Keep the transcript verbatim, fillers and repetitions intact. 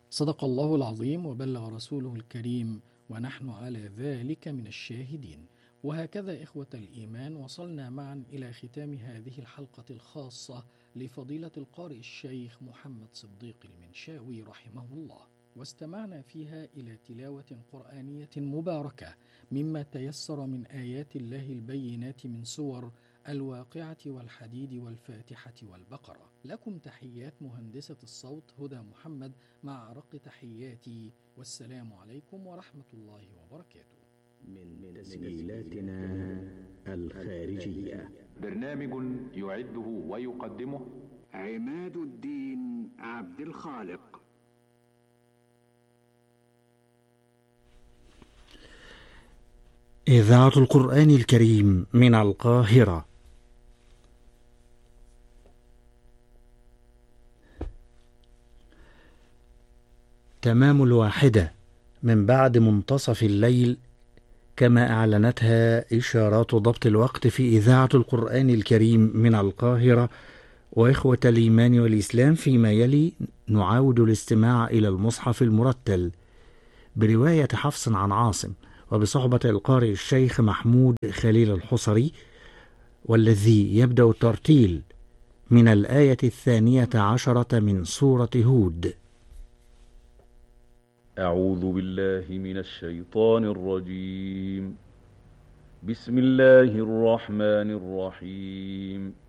صدق الله العظيم وبلغ رسوله الكريم، ونحن على ذلك من الشاهدين. وهكذا إخوة الإيمان، وصلنا معا إلى ختام هذه الحلقة الخاصة لفضيلة القارئ الشيخ محمد صديق المنشاوي رحمه الله، واستمعنا فيها إلى تلاوة قرآنية مباركة مما تيسر من آيات الله البينات من سور الواقعة والحديد والفاتحة والبقرة. لكم تحيات مهندسة الصوت هدى محمد مع أرق تحياتي، والسلام عليكم ورحمة الله وبركاته. من تسجيلاتنا الخارجية، برنامج يعده ويقدمه عماد الدين عبد الخالق. إذاعة القرآن الكريم من القاهرة. تمام الواحدة من بعد منتصف الليل، كما أعلنتها إشارات ضبط الوقت في إذاعة القرآن الكريم من القاهرة. وإخوة الإيمان والإسلام، فيما يلي نعاود الاستماع إلى المصحف المرتل برواية حفص عن عاصم، وبصحبة القارئ الشيخ محمود خليل الحصري، والذي يبدأ الترتيل من الآية الثانية عشرة من سورة هود. أعوذ بالله من الشيطان الرجيم. بسم الله الرحمن الرحيم.